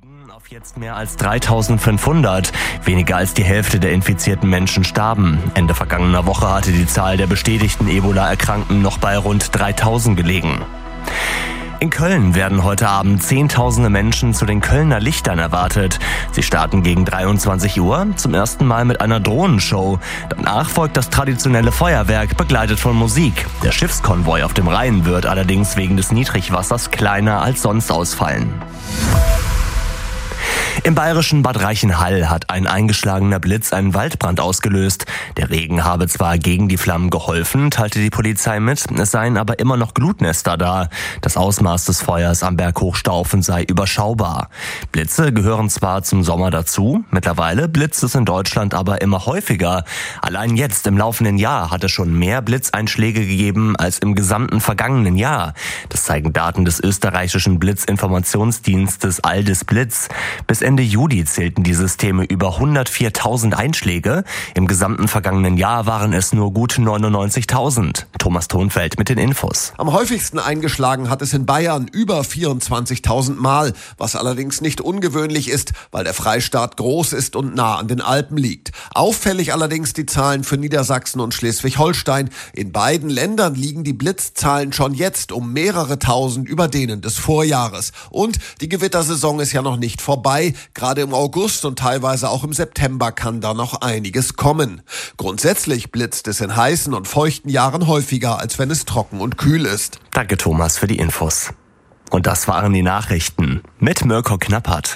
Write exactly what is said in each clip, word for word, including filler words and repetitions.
gestiegen auf jetzt mehr als dreitausendfünfhundert. Weniger als die Hälfte der infizierten Menschen starben. Ende vergangener Woche hatte die Zahl der bestätigten Ebola-Erkrankten noch bei rund dreitausend gelegen. In Köln werden heute Abend Zehntausende Menschen zu den Kölner Lichtern erwartet. Sie starten gegen dreiundzwanzig Uhr, zum ersten Mal mit einer Drohnenshow. Danach folgt das traditionelle Feuerwerk, begleitet von Musik. Der Schiffskonvoi auf dem Rhein wird allerdings wegen des Niedrigwassers kleiner als sonst ausfallen. Im bayerischen Bad Reichenhall hat ein eingeschlagener Blitz einen Waldbrand ausgelöst. Der Regen habe zwar gegen die Flammen geholfen, teilte die Polizei mit, es seien aber immer noch Glutnester da. Das Ausmaß des Feuers am Berg Hochstaufen sei überschaubar. Blitze gehören zwar zum Sommer dazu, mittlerweile blitzt es in Deutschland aber immer häufiger. Allein jetzt im laufenden Jahr hat es schon mehr Blitzeinschläge gegeben als im gesamten vergangenen Jahr. Das zeigen Daten des österreichischen Blitzinformationsdienstes Aldis Blitz. Bis Ende Juli zählten die Systeme über hundertviertausend Einschläge. Im gesamten vergangenen Jahr waren es nur gut neunundneunzigtausend. Thomas Thonfeld mit den Infos. Am häufigsten eingeschlagen hat es in Bayern über vierundzwanzigtausend Mal, was allerdings nicht ungewöhnlich ist, weil der Freistaat groß ist und nah an den Alpen liegt. Auffällig allerdings die Zahlen für Niedersachsen und Schleswig-Holstein. In beiden Ländern liegen die Blitzzahlen schon jetzt um mehrere tausend über denen des Vorjahres. Und die Gewittersaison ist ja noch nicht vorbei. Gerade im August und teilweise auch im September kann da noch einiges kommen. Grundsätzlich blitzt es in heißen und feuchten Jahren häufiger, als wenn es trocken und kühl ist. Danke Thomas für die Infos. Und das waren die Nachrichten mit Mirko Knappert.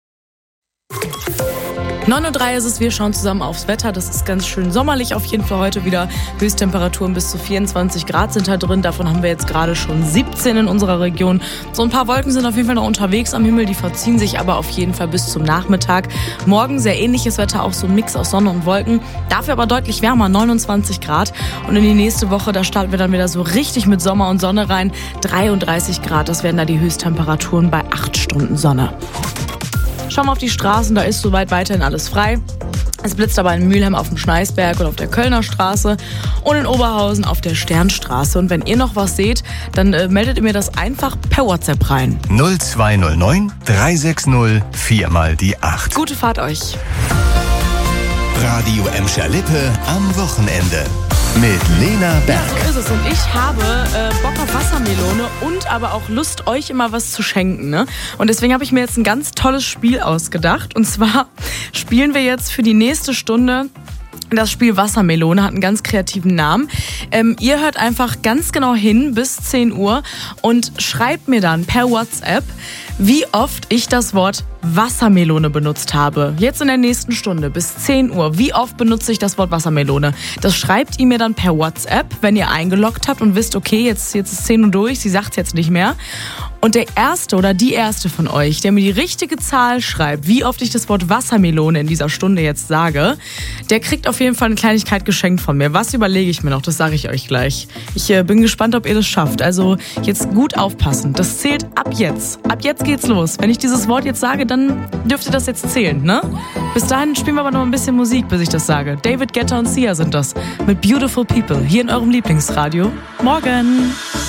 neun Uhr drei ist es, wir schauen zusammen aufs Wetter. Das ist ganz schön sommerlich auf jeden Fall heute wieder. Höchsttemperaturen bis zu vierundzwanzig Grad sind da drin. Davon haben wir jetzt gerade schon siebzehn in unserer Region. So ein paar Wolken sind auf jeden Fall noch unterwegs am Himmel. Die verziehen sich aber auf jeden Fall bis zum Nachmittag. Morgen sehr ähnliches Wetter, auch so ein Mix aus Sonne und Wolken. Dafür aber deutlich wärmer, neunundzwanzig Grad. Und in die nächste Woche, da starten wir dann wieder so richtig mit Sommer und Sonne rein. dreiunddreißig Grad, das werden da die Höchsttemperaturen bei acht Stunden Sonne. Schauen wir auf die Straßen, da ist soweit weiterhin alles frei. Es blitzt aber in Mülheim auf dem Schneisberg und auf der Kölner Straße und in Oberhausen auf der Sternstraße. Und wenn ihr noch was seht, dann äh, meldet ihr mir das einfach per WhatsApp rein. null zwei null neun drei sechs null vier mal die acht. Gute Fahrt euch. Radio Emscher-Lippe am Wochenende. Mit Lena Berg. Ja, so ist es. Und ich habe äh, Bock auf Wassermelone und aber auch Lust, euch immer was zu schenken. Ne? Und deswegen habe ich mir jetzt ein ganz tolles Spiel ausgedacht. Und zwar spielen wir jetzt für die nächste Stunde das Spiel Wassermelone, hat einen ganz kreativen Namen. Ähm, ihr hört einfach ganz genau hin bis zehn Uhr und schreibt mir dann per WhatsApp, wie oft ich das Wort Wassermelone benutzt habe. Jetzt in der nächsten Stunde bis zehn Uhr. Wie oft benutze ich das Wort Wassermelone? Das schreibt ihr mir dann per WhatsApp, wenn ihr eingeloggt habt und wisst, okay, jetzt, jetzt ist zehn Uhr durch, sie sagt es jetzt nicht mehr. Und der Erste oder die Erste von euch, der mir die richtige Zahl schreibt, wie oft ich das Wort Wassermelone in dieser Stunde jetzt sage, der kriegt auf jeden Fall eine Kleinigkeit geschenkt von mir. Was überlege ich mir noch? Das sage ich euch gleich. Ich äh, bin gespannt, ob ihr das schafft. Also jetzt gut aufpassen. Das zählt ab jetzt. Ab jetzt geht's los. Wenn ich dieses Wort jetzt sage, dann dürft ihr das jetzt zählen, ne? Bis dahin spielen wir aber noch ein bisschen Musik, bis ich das sage. David Guetta und Sia sind das mit Beautiful People hier in eurem Lieblingsradio. Morgen!